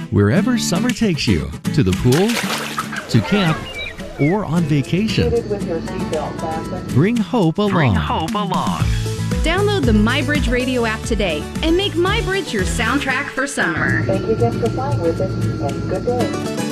Wherever summer takes you, to the pool, to camp, or on vacation, bring hope along. Download the MyBridge Radio app today and make MyBridge your soundtrack for summer. Thank you again for flying with us, and good day.